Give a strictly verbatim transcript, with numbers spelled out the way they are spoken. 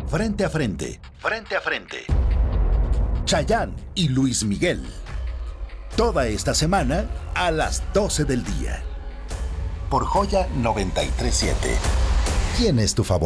Frente a frente, frente a frente. Chayanne y Luis Miguel. Toda esta semana a las doce del día. Por Joya noventa y tres punto siete. ¿Quién es tu favorito?